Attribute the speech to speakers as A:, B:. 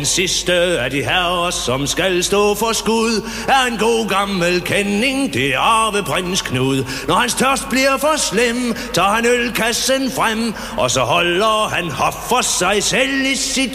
A: Den sidste af de herrer, som skal stå for skud, er en god gammel kending, det er arveprins Knud. Når hans tørst bliver for slem, tager han ølkassen frem, og så holder han hof for sig selv i sit